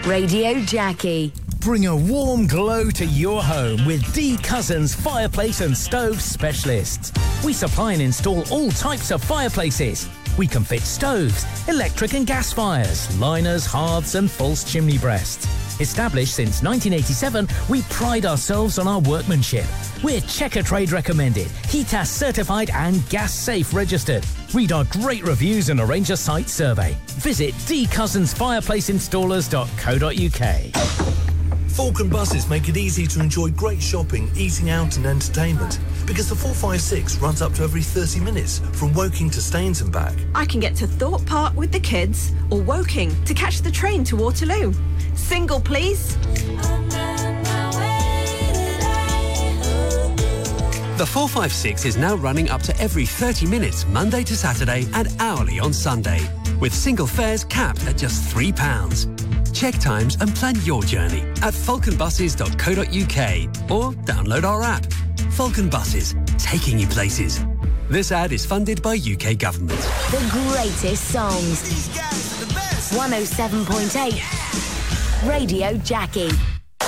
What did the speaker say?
Radio Jackie. Bring a warm glow to your home with D Cousins Fireplace and Stove Specialists. We supply and install all types of fireplaces. We can fit stoves, electric and gas fires, liners, hearths and false chimney breasts. Established since 1987, we pride ourselves on our workmanship. We're Checker Trade recommended, HETAS certified and gas safe registered. Read our great reviews and arrange a site survey. Visit dcousinsfireplaceinstallers.co.uk. Falcon Buses make it easy to enjoy great shopping, eating out and entertainment. Because the 456 runs up to every 30 minutes from Woking to Staines and back. I can get to Thorpe Park with the kids or Woking to catch the train to Waterloo. Single, please. The 456 is now running up to every 30 minutes, Monday to Saturday and hourly on Sunday, with single fares capped at just £3. Check times and plan your journey at falconbuses.co.uk or download our app. Falcon Buses, taking you places. This ad is funded by UK Government. The greatest songs. 107.8 Radio Jackie.